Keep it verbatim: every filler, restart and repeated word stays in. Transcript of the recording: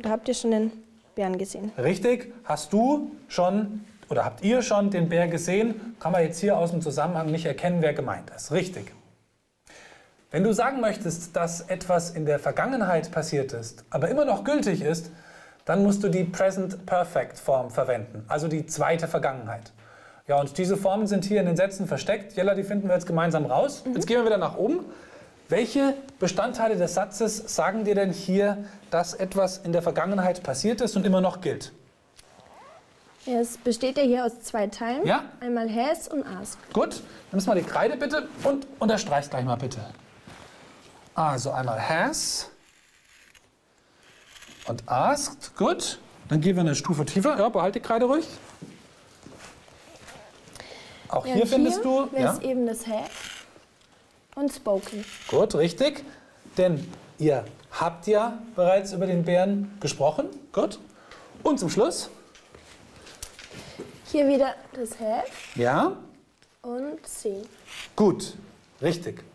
Oder habt ihr schon den Bären gesehen? Richtig. Hast du schon oder habt ihr schon den Bär gesehen? Kann man jetzt hier aus dem Zusammenhang nicht erkennen, wer gemeint ist. Richtig. Wenn du sagen möchtest, dass etwas in der Vergangenheit passiert ist, aber immer noch gültig ist, dann musst du die Present Perfect Form verwenden, also die zweite Vergangenheit. Ja, und diese Formen sind hier in den Sätzen versteckt. Jella, die finden wir jetzt gemeinsam raus. Mhm. Jetzt gehen wir wieder nach oben. Welche Bestandteile des Satzes sagen dir denn hier, dass etwas in der Vergangenheit passiert ist und immer noch gilt? Ja, es besteht ja hier aus zwei Teilen. Ja. Einmal has und asked. Gut, nimmst mal die Kreide bitte und unterstreichst gleich mal bitte. Also einmal has und asked. Gut, dann gehen wir eine Stufe tiefer. Ja, behalte die Kreide ruhig. Auch Ja, hier findest du... wäre Ja? es eben das have und spoken. Gut, richtig. Denn ihr habt ja bereits über den Bären gesprochen. Gut. Und zum Schluss? Hier wieder das have Ja. und seen. Gut, richtig.